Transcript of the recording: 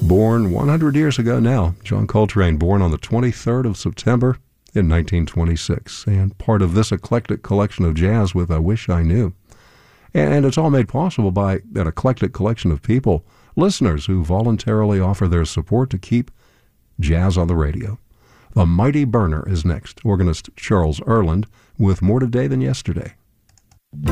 Born 100 years ago now, John Coltrane, born on the 23rd of September in 1926, and part of this eclectic collection of jazz with I Wish I Knew. And it's all made possible by an eclectic collection of people, listeners who voluntarily offer their support to keep jazz on the radio. The Mighty Burner is next. Organist Charles Earland with More Today Than Yesterday.